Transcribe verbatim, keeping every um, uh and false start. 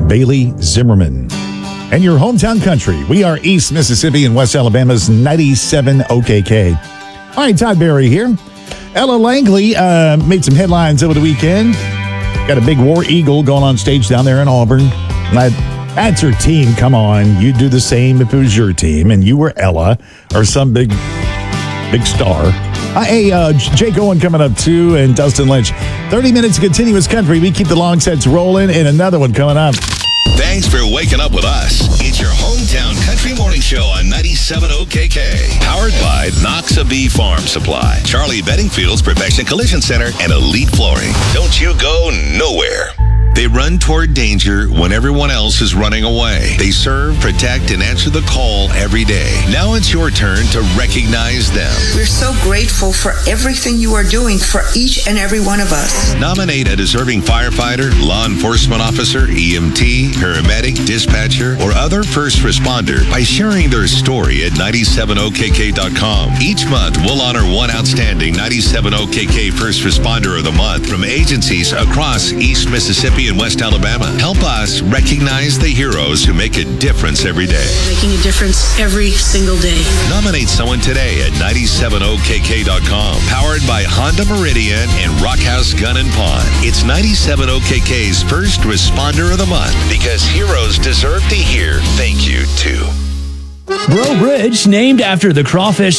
Bailey Zimmerman. And your hometown country, we are East Mississippi and West Alabama's ninety-seven O K K. All right, Todd Berry here. Ella Langley uh, made some headlines over the weekend. Got a big War Eagle going on stage down there in Auburn. That, that's her team. Come on. You'd do the same if it was your team and you were Ella or some big, big star. Uh, hey, uh, Jake Owen coming up too and Dustin Lynch. thirty minutes of continuous country. We keep the long sets rolling and another one coming up. Thanks for waking up with us. It's your hometown country morning show on ninety-seven O K K. Powered by Noxabee Farm Supply, Charlie Bedingfield's Perfection Collision Center, and Elite Flooring. Don't you go nowhere. They run toward danger when everyone else is running away. They serve, protect, and answer the call every day. Now it's your turn to recognize them. We're so grateful for everything you are doing for each and every one of us. Nominate a deserving firefighter, law enforcement officer, E M T, paramedic, dispatcher, or other first responder by sharing their story at ninety-seven O K K dot com. Each month, we'll honor one outstanding ninety-seven O K K First Responder of the Month from agencies across East Mississippi and West Alabama. Help us recognize the heroes who make a difference every day. Making a difference every single day. Nominate someone today at ninety-seven O K K dot com. Powered by Honda Meridian and Rockhouse Gun and Pawn. It's ninety-seven O K K's First Responder of the Month because heroes deserve to hear thank you too. Breaux Bridge, named after the crawfish